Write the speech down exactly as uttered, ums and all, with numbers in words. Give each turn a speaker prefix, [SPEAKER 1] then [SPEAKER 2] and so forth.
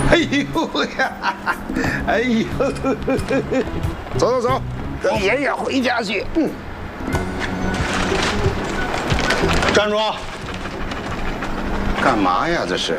[SPEAKER 1] 哎呦呀，哎呦，走走走，跟爷爷回家去。嗯，
[SPEAKER 2] 站住！
[SPEAKER 1] 干嘛呀？这是？